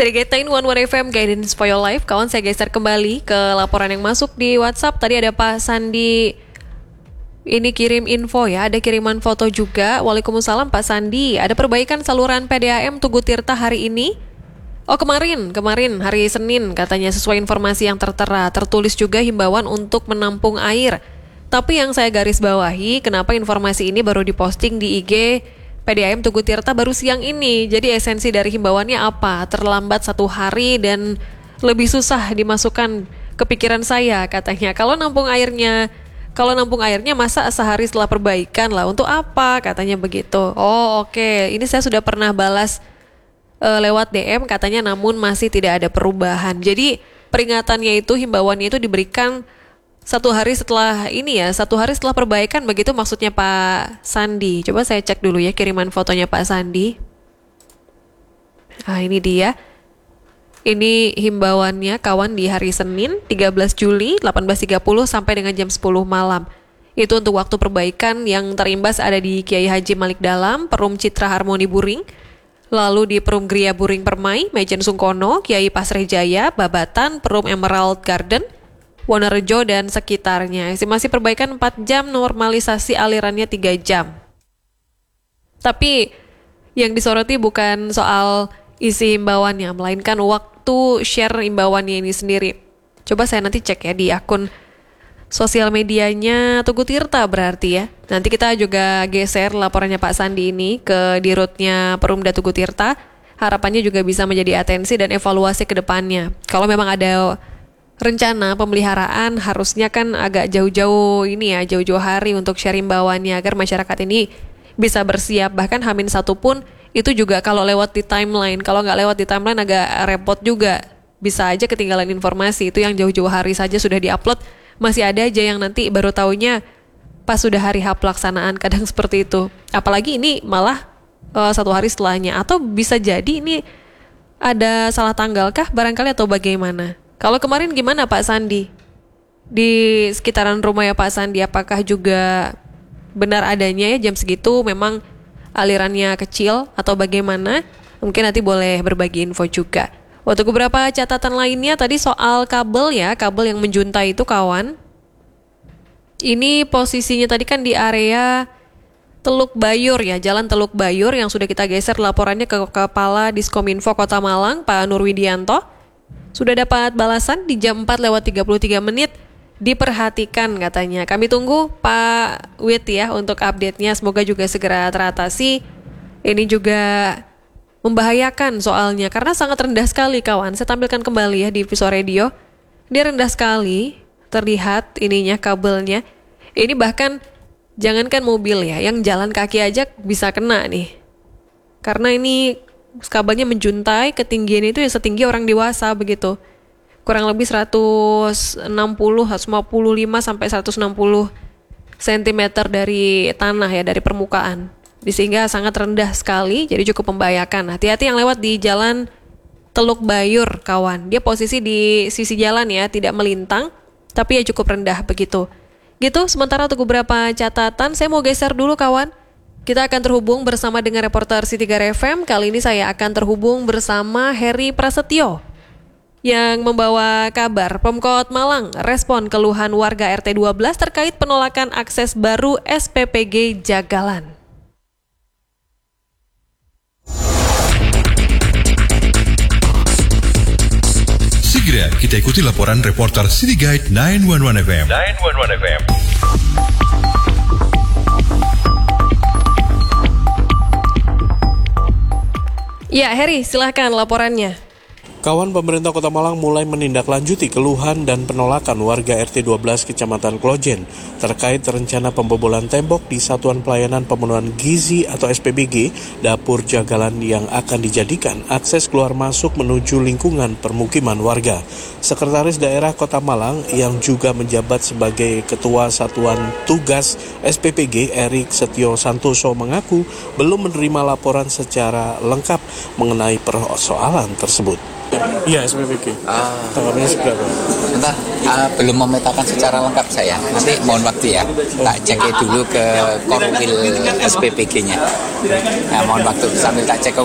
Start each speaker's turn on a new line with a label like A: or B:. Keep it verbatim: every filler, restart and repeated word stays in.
A: Sedikit sembilan satu satu F M Guidance for Your Life. Kawan, saya geser kembali ke laporan yang masuk di WhatsApp. Tadi ada Pak Sandi ini kirim info ya, ada kiriman foto juga. Waalaikumsalam Pak Sandi. Ada perbaikan saluran P D A M Tugu Tirta hari ini. Oh kemarin, kemarin hari Senin katanya, sesuai informasi yang tertera. Tertulis juga himbauan untuk menampung air. Tapi yang saya garis bawahi, kenapa informasi ini baru diposting di I G P D A M Tugu Tirta baru siang ini. Jadi esensi dari himbauannya apa? Terlambat satu hari dan lebih susah dimasukkan ke pikiran saya katanya. Kalau nampung airnya, kalau nampung airnya masa sehari setelah perbaikan lah, untuk apa katanya begitu. Oh oke, okay. Ini saya sudah pernah balas uh, lewat D M katanya, namun masih tidak ada perubahan. Jadi peringatannya itu, himbauannya itu diberikan satu hari setelah ini ya, satu hari setelah perbaikan, begitu maksudnya Pak Sandi. Coba saya cek dulu ya kiriman fotonya Pak Sandi. Ah ini dia. Ini himbauannya kawan di hari Senin tiga belas Juli delapan belas tiga puluh sampai dengan jam sepuluh malam. Itu untuk waktu perbaikan yang terimbas ada di Kiai Haji Malik Dalam, Perum Citra Harmoni Buring, lalu di Perum Gria Buring Permai, Mejen Sungkono, Kiai Pasrejaya, Babatan, Perum Emerald Garden, Wonorejo dan sekitarnya. Estimasi perbaikan empat jam, normalisasi alirannya tiga jam. Tapi yang disoroti bukan soal isi himbauannya, melainkan waktu share himbauannya ini sendiri. Coba saya nanti cek ya di akun sosial medianya Tugu Tirta berarti ya. Nanti kita juga geser laporannya Pak Sandi ini ke dirutnya Perumda Tugu Tirta. Harapannya juga bisa menjadi atensi dan evaluasi ke depannya. Kalau memang ada rencana pemeliharaan, harusnya kan agak jauh-jauh ini ya, jauh-jauh hari untuk share himbauannya agar masyarakat ini bisa bersiap. Bahkan Hamin satu pun itu juga kalau lewat di timeline, kalau nggak lewat di timeline agak repot juga. Bisa aja ketinggalan informasi, itu yang jauh-jauh hari saja sudah diupload, masih ada aja yang nanti baru taunya pas sudah hari H pelaksanaan, kadang seperti itu. Apalagi ini malah uh, satu hari setelahnya, atau bisa jadi ini ada salah tanggal kah barangkali atau bagaimana. Kalau kemarin gimana Pak Sandi? Di sekitaran rumah ya Pak Sandi, apakah juga benar adanya ya jam segitu memang alirannya kecil atau bagaimana? Mungkin nanti boleh berbagi info juga. Untuk beberapa catatan lainnya tadi soal kabel ya, kabel yang menjuntai itu kawan. Ini posisinya tadi kan di area Teluk Bayur ya, Jalan Teluk Bayur yang sudah kita geser laporannya ke Kepala Diskominfo Kota Malang, Pak Nurwidianto. Sudah dapat balasan di jam empat lewat tiga puluh tiga menit, diperhatikan katanya. Kami tunggu Pak Wit ya untuk update-nya, semoga juga segera teratasi. Ini juga membahayakan soalnya, karena sangat rendah sekali kawan. Saya tampilkan kembali ya di visual radio. Dia rendah sekali, terlihat ininya kabelnya. Ini bahkan jangankan mobil ya, yang jalan kaki aja bisa kena nih. Karena ini kabelnya menjuntai, ketinggian itu ya setinggi orang dewasa begitu. Kurang lebih seratus enam puluh, seratus lima puluh lima sampai seratus enam puluh sentimeter dari tanah ya, dari permukaan. Sehingga sangat rendah sekali, jadi cukup membahayakan. Hati-hati yang lewat di Jalan Teluk Bayur kawan. Dia posisi di sisi jalan ya, tidak melintang, tapi ya cukup rendah begitu. Gitu, sementara untuk beberapa catatan, saya mau geser dulu kawan. Kita akan terhubung bersama dengan reporter City Gar F M. Kali ini saya akan terhubung bersama Heri Prasetyo yang membawa kabar Pemkot Malang respon keluhan warga R T dua belas terkait penolakan akses baru S P P G Jagalan.
B: Segera kita ikuti laporan reporter City Guide sembilan satu satu F M. sembilan satu satu F M.
A: Ya, Heri, silahkan laporannya.
C: Kawan, pemerintah Kota Malang mulai menindaklanjuti keluhan dan penolakan warga R T dua belas Kecamatan Klojen terkait rencana pembobolan tembok di Satuan Pelayanan Pemenuhan Gizi atau S P B G Dapur Jagalan yang akan dijadikan akses keluar masuk menuju lingkungan permukiman warga. Sekretaris Daerah Kota Malang yang juga menjabat sebagai Ketua Satuan Tugas S P P G Erik Setio Santoso mengaku belum menerima laporan secara lengkap mengenai persoalan tersebut.
D: Iya, S P P G.
E: Ah,
D: Tanggapannya seberapa?
E: entah, ah, belum memetakan secara lengkap saya. Nanti mohon waktu ya. Tak cek dulu ke Korwil S P P G-nya. Nah, mohon waktu sambil tak cek ke